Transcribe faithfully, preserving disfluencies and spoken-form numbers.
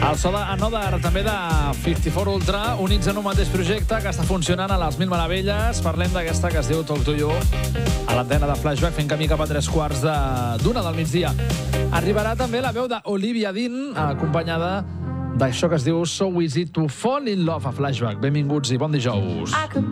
El so de Another, també de cinquanta-quatre Ultra, units en un mateix projecte que està funcionant a les Mil Meravelles. Parlem d'aquesta que es diu Talk to You, a l'antena de Flashback, fent camí cap a tres quarts d'una del migdia. Arribarà també la veu d'Olivia Dean, acompanyada d'això que es diu So Easy to Fall in Love a Flashback. Benvinguts i bon dijous.